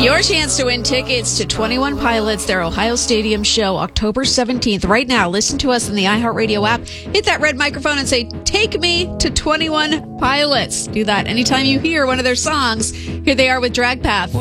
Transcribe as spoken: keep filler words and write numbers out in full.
Your chance to win tickets to twenty-one Pilots, their Ohio Stadium show, October seventeenth. Right now, listen to us in the iHeartRadio app. Hit that red microphone and say, "Take me to twenty-one Pilots." Do that anytime you hear one of their songs. Here they are with Drag Path.